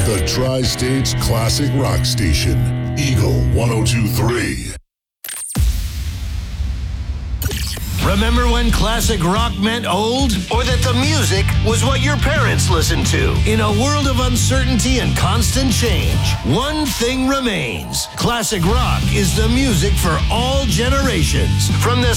The Tri-State's classic rock station, Eagle 102.3. Remember when classic rock meant old? Or that the music was what your parents listened to? In a world of uncertainty and constant change, one thing remains. Classic rock is the music for all generations. From the